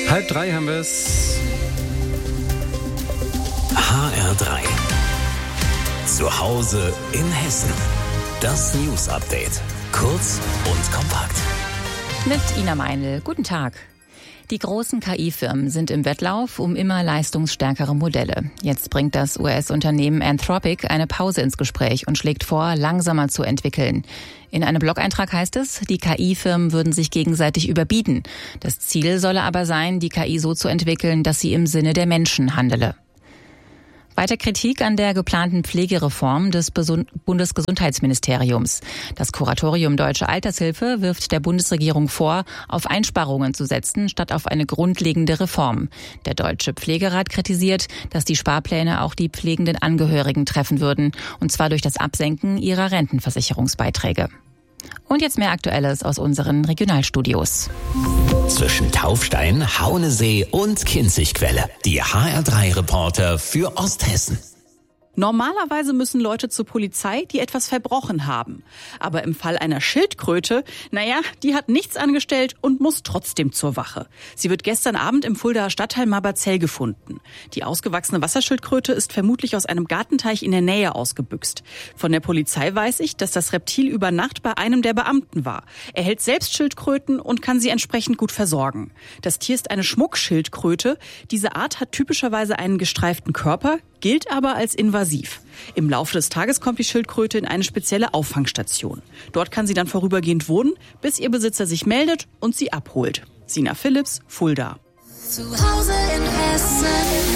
2:30 haben wir es. HR3. Zu Hause in Hessen. Das News Update. Kurz und kompakt. Mit Ina Meinl. Guten Tag. Die großen KI-Firmen sind im Wettlauf um immer leistungsstärkere Modelle. Jetzt bringt das US-Unternehmen Anthropic eine Pause ins Gespräch und schlägt vor, langsamer zu entwickeln. In einem Blog-Eintrag heißt es, die KI-Firmen würden sich gegenseitig überbieten. Das Ziel solle aber sein, die KI so zu entwickeln, dass sie im Sinne der Menschen handele. Weiter Kritik an der geplanten Pflegereform des Bundesgesundheitsministeriums. Das Kuratorium Deutsche Altershilfe wirft der Bundesregierung vor, auf Einsparungen zu setzen, statt auf eine grundlegende Reform. Der Deutsche Pflegerat kritisiert, dass die Sparpläne auch die pflegenden Angehörigen treffen würden, und zwar durch das Absenken ihrer Rentenversicherungsbeiträge. Und jetzt mehr Aktuelles aus unseren Regionalstudios. Zwischen Taufstein, Haunesee und Kinzigquelle. Die HR3-Reporter für Osthessen. Normalerweise müssen Leute zur Polizei, die etwas verbrochen haben. Aber im Fall einer Schildkröte, die hat nichts angestellt und muss trotzdem zur Wache. Sie wird gestern Abend im Fuldaer Stadtteil Maberzell gefunden. Die ausgewachsene Wasserschildkröte ist vermutlich aus einem Gartenteich in der Nähe ausgebüxt. Von der Polizei weiß ich, dass das Reptil über Nacht bei einem der Beamten war. Er hält selbst Schildkröten und kann sie entsprechend gut versorgen. Das Tier ist eine Schmuckschildkröte. Diese Art hat typischerweise einen gestreiften Körper, gilt aber als invasiv. Im Laufe des Tages kommt die Schildkröte in eine spezielle Auffangstation. Dort kann sie dann vorübergehend wohnen, bis ihr Besitzer sich meldet und sie abholt. Sina Phillips, Fulda. Zu Hause in Hessen.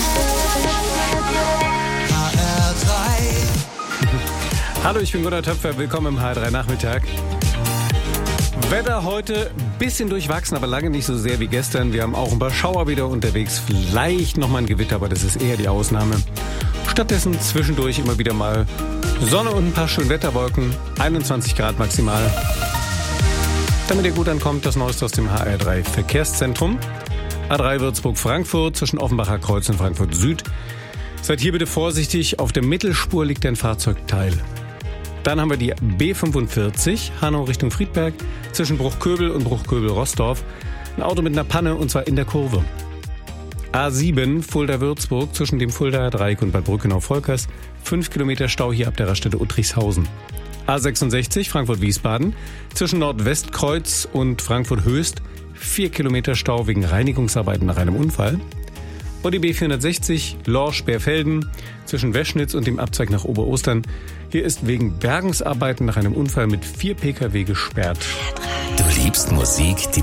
HR3. Hallo, ich bin Gunnar Töpfer. Willkommen im HR3 Nachmittag. Wetter heute ein bisschen durchwachsen, aber lange nicht so sehr wie gestern. Wir haben auch ein paar Schauer wieder unterwegs. Vielleicht nochmal ein Gewitter, aber das ist eher die Ausnahme. Stattdessen zwischendurch immer wieder mal Sonne und ein paar schöne Wetterwolken. 21 Grad maximal. Damit ihr gut ankommt, das Neueste aus dem HR3 Verkehrszentrum. A3 Würzburg-Frankfurt zwischen Offenbacher Kreuz und Frankfurt Süd. Seid hier bitte vorsichtig, auf der Mittelspur liegt ein Fahrzeugteil. Dann haben wir die B45, Hanau Richtung Friedberg, zwischen Bruchköbel und Bruchköbel-Rossdorf. Ein Auto mit einer Panne, und zwar in der Kurve. A7, Fulda-Würzburg, zwischen dem Fuldaer Dreieck und Bad Brückenau-Volkers. 5 Kilometer Stau hier ab der Raststätte Uttrichshausen. A66, Frankfurt-Wiesbaden, zwischen Nordwestkreuz und Frankfurt-Höchst. 4 Kilometer Stau wegen Reinigungsarbeiten nach einem Unfall. Und die B460, Lorsch-Berfelden, zwischen Weschnitz und dem Abzweig nach Oberostern. Hier ist wegen Bergungsarbeiten nach einem Unfall mit 4 Pkw gesperrt. Du liebst Musik, die